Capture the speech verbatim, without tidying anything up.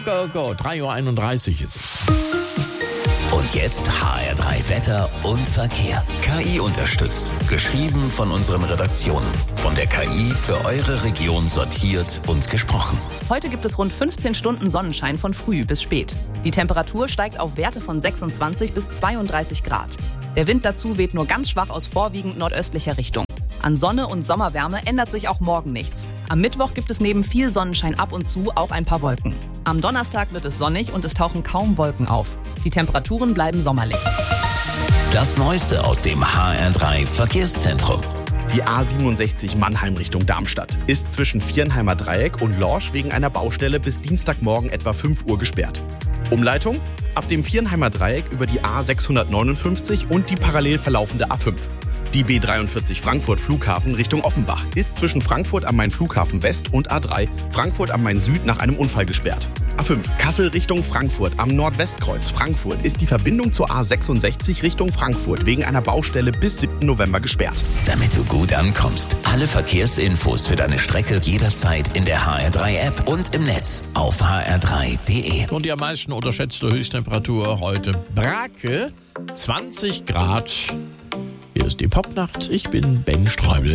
Go, go, drei Uhr einunddreißig ist es. Und jetzt H R drei Wetter und Verkehr. K I unterstützt. Geschrieben von unseren Redaktionen. Von der K I für eure Region sortiert und gesprochen. Heute gibt es rund fünfzehn Stunden Sonnenschein von früh bis spät. Die Temperatur steigt auf Werte von sechsundzwanzig bis zweiunddreißig Grad. Der Wind dazu weht nur ganz schwach aus vorwiegend nordöstlicher Richtung. An Sonne und Sommerwärme ändert sich auch morgen nichts. Am Mittwoch gibt es neben viel Sonnenschein ab und zu auch ein paar Wolken. Am Donnerstag wird es sonnig und es tauchen kaum Wolken auf. Die Temperaturen bleiben sommerlich. Das Neueste aus dem H R drei Verkehrszentrum. Die A siebenundsechzig Mannheim Richtung Darmstadt ist zwischen Viernheimer Dreieck und Lorsch wegen einer Baustelle bis Dienstagmorgen etwa fünf Uhr gesperrt. Umleitung ab dem Viernheimer Dreieck über die A sechshundertneunundfünfzig und die parallel verlaufende A fünf. Die B dreiundvierzig Frankfurt Flughafen Richtung Offenbach ist zwischen Frankfurt am Main Flughafen West und A drei Frankfurt am Main Süd nach einem Unfall gesperrt. A fünf Kassel Richtung Frankfurt am Nordwestkreuz Frankfurt ist die Verbindung zur A sechsundsechzig Richtung Frankfurt wegen einer Baustelle bis siebten November gesperrt. Damit du gut ankommst. Alle Verkehrsinfos für deine Strecke jederzeit in der H R drei App und im Netz auf h r drei punkt d e. Und die am meisten unterschätzte Höchsttemperatur heute Brake, zwanzig Grad. Hier ist die Popnacht. Ich bin Ben Streubel.